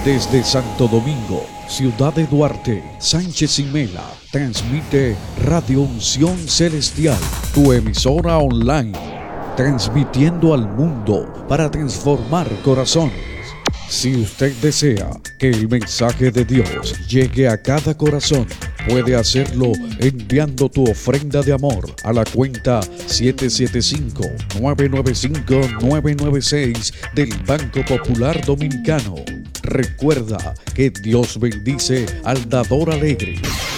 Desde Santo Domingo, Ciudad de Duarte, Sánchez y Mela, transmite Radio Unción Celestial, tu emisora online, transmitiendo al mundo para transformar corazones. Si usted desea que el mensaje de Dios llegue a cada corazón, puede hacerlo enviando tu ofrenda de amor a la cuenta 775-995-996 del Banco Popular Dominicano. Recuerda que Dios bendice al dador alegre.